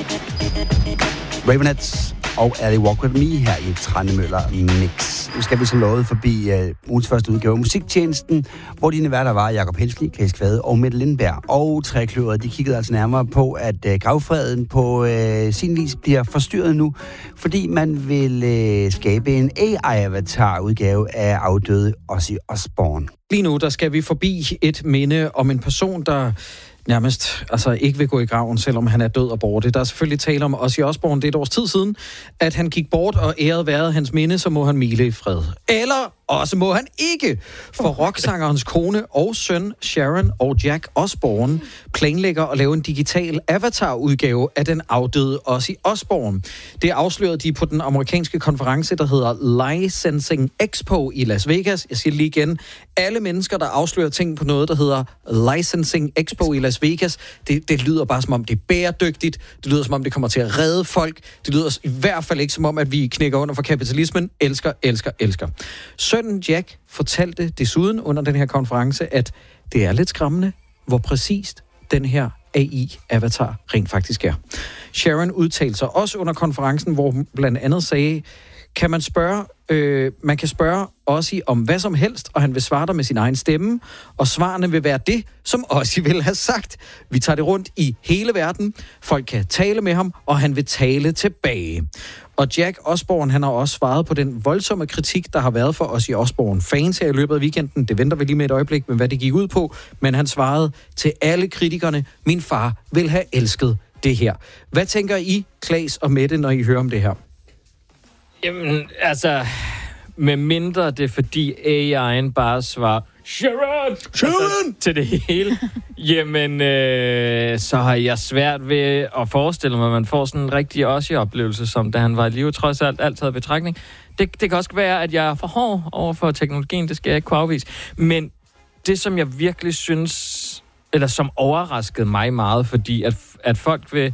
Ravenettes og Ali Walk With Me her i Trantemøller Mix. Nu skal vi som lovet forbi ugens første udgave af Musiktjenesten, hvor dine værter var Jakob Hensley, Klaas Kvade og Mette Lindberg. Og Trækløveret, de kiggede altså nærmere på, at gravfreden på sin vis bliver forstyrret nu, fordi man vil skabe en AI-avatar-udgave af afdøde Ozzy Osbourne. Lige nu, der skal vi forbi et minde om en person, der nærmest ikke vil gå i graven, selvom han er død og borte. Der er selvfølgelig tale om Ozzy Osbourne. Det er et års tid siden, at han gik bort, og æret været hans minde, så må han hvile i fred. Eller også må han ikke, for rocksangerens kone og søn Sharon og Jack Osbourne planlægger at lave en digital avatar-udgave af den afdøde Ozzy Osbourne. Det afslørede de på den amerikanske konference, der hedder Licensing Expo i Las Vegas. Jeg siger lige igen, alle mennesker, der afslører ting på noget, der hedder Licensing Expo i Las Vegas, det lyder bare som om, det er bæredygtigt. Det lyder som om, det kommer til at redde folk. Det lyder i hvert fald ikke som om, at vi knækker under for kapitalismen. Elsker. Sønnen Jack fortalte desuden under den her konference, at det er lidt skræmmende, hvor præcist den her AI-avatar rent faktisk er. Sharon udtalte sig også under konferencen, hvor hun blandt andet sagde, man kan spørge Ozzy om hvad som helst, og han vil svare dig med sin egen stemme, og svarene vil være det, som Ozzy vil have sagt. Vi tager det rundt i hele verden. Folk kan tale med ham, og han vil tale tilbage. Og Jack Osbourne, han har også svaret på den voldsomme kritik, der har været for Ozzy Osbourne-fans her i løbet af weekenden. Det venter vi lige med et øjeblik med, hvad det gik ud på. Men han svarede til alle kritikerne, min far vil have elsket det her. Hvad tænker I, Klaas og Mette, når I hører om det her? Jamen, med mindre det er fordi AI'en bare svarer Sharon! Til det hele, jamen, så har jeg svært ved at forestille mig, at man får sådan en rigtig Ozzy-oplevelse, som da han var i live, trods alt taget betragtning. Det kan også være, at jeg er for hård over for teknologien, det skal jeg ikke kunne afvise. Men det, som jeg virkelig synes, eller som overraskede mig meget, fordi at folk vil...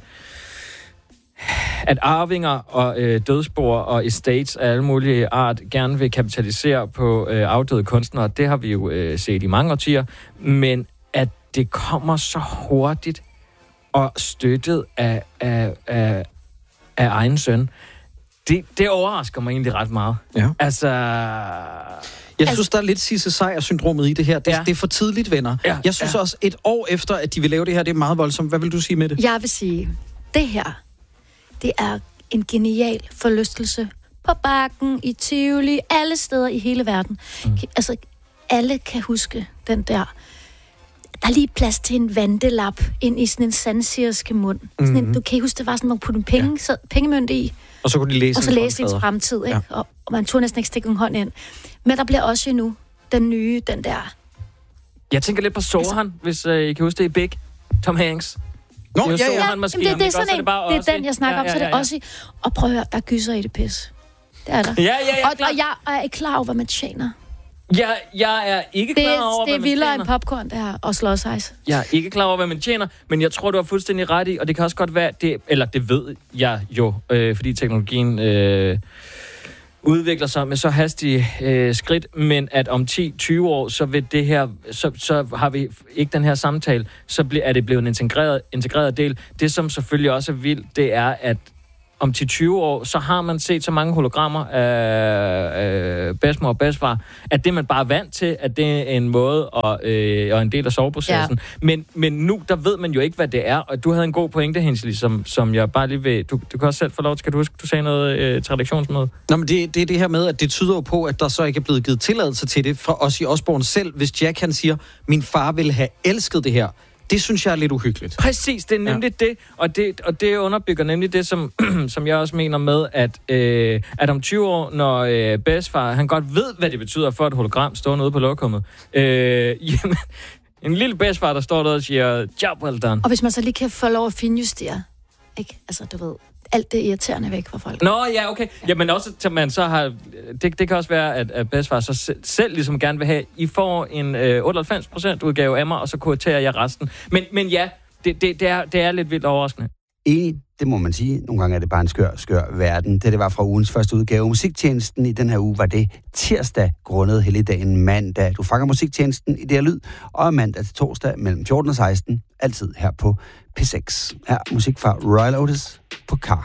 At arvinger og dødsboer og estates af alle mulige art gerne vil kapitalisere på afdøde kunstnere, det har vi jo set i mange årtier, men at det kommer så hurtigt og støttet af egen søn, det overrasker mig egentlig ret meget. Ja. Jeg synes, der er lidt Sisse Seier-syndromet i det her. Det er for tidligt, venner. Ja, jeg synes også, et år efter, at de vil lave det her, det er meget voldsomt. Hvad vil du sige med det? Jeg vil sige, det her, det er en genial forlystelse på Bakken, i Tivoli, alle steder i hele verden. Alle kan huske den der. Der er lige plads til en vandelap ind i sådan en sandsirske mund. Du kan huske, det var sådan, man putte pengemønt i. Og så kunne de læse ens fremtid, ikke? Ja. Og man turde næsten ikke stikke en hånd ind. Men der bliver også nu den nye, den der... Jeg tænker lidt på Sohan, hvis I kan huske det i Big. Tom Hanks. Nå, det er sådan en, det er den, jeg snakker om, så det er også... Og prøv at høre, der gyser i det pis. Det er der. Og jeg er ikke klar over, hvad man tjener. Jeg er ikke klar over, hvad man tjener. Det er vildere end popcorn, det her, og slåshejs. Jeg er ikke klar over, hvad man tjener, men jeg tror, du har fuldstændig ret i, og det kan også godt være, det ved jeg jo, fordi teknologien udvikler sig med så hastige skridt, men at om 10-20 år, så vil det her, så har vi ikke den her samtale, så er det blevet en integreret del. Det, som selvfølgelig også er vildt, det er, at om 10-20 år, så har man set så mange hologrammer af bedsmor og bedstfar, at det man bare er vant til, at det er en måde og en del af soveprocessen. Ja. Men nu, der ved man jo ikke, hvad det er, og du havde en god pointe, Hensley, som jeg bare lige vil... Du kan også selv få lov til, kan du huske, du sagde noget traditionsmøde? Nå, men det er det her med, at det tyder jo på, at der så ikke er blevet givet tilladelse til det fra Ozzy Osbourne selv, hvis Jack han siger, min far ville have elsket det her. Det synes jeg er lidt uhyggeligt. Præcis, det er nemlig det, og det underbygger nemlig det, som jeg også mener med, at om 20 år, når bedstefar, han godt ved, hvad det betyder for et hologram stående ude på lokummet, jamen, en lille bedstefar, der står der og siger, job well done. Og hvis man så lige kan få lov at finjustere, ikke? Altså, du ved, alt det irriterende væk fra folk. Nå, ja, okay. Jamen også, at man så har... Det kan også være, at bedstefar så selv ligesom gerne vil have, I får en 98% udgave af mig, og så kuraterer jeg resten. Men ja, det er lidt vildt overraskende. Enig, det må man sige. Nogle gange er det bare en skør verden. Det var fra ugens første udgave. Musiktjenesten i den her uge var det tirsdag grundet helligdagen mandag. Du fanger musiktjenesten i det her lyd, og mandag til torsdag mellem 14 og 16, altid her på P6. Her musik fra Royal Otis. på Kar.